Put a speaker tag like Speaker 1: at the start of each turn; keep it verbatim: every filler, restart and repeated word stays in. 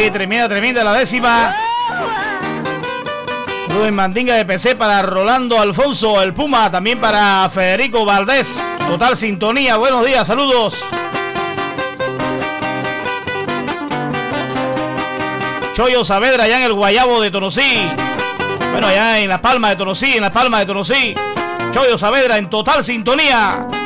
Speaker 1: Oye, tremenda, tremenda la décima. Rubén Mandinga de P C para Rolando Alfonso, el Puma. También para Federico Valdés. Total sintonía. Buenos días, saludos. Choyo Saavedra allá en el Guayabo de Tonosí. Bueno, allá en La Palma de Tonosí, en La Palma de Tonosí. Choyo Saavedra en total sintonía.